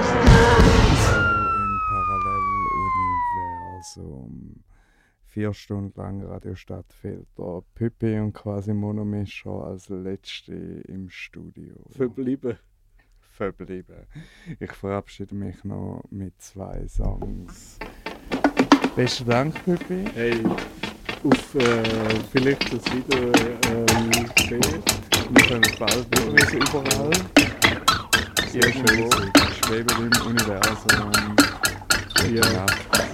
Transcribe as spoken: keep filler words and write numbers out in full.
Im Paralleluniversum. Vier Stunden lang Radio Stadtfilter. Püppi und Quasimodo Mischer als letzte im Studio. Verblieben. Verblieben. Ich verabschiede mich noch mit zwei Songs. Besten Dank, Püppi. Hey, auf äh, vielleicht das wieder ähm, sehen. Wir können bald wieder überall. Irgendwo schweben im Universum. Ja. Nacht.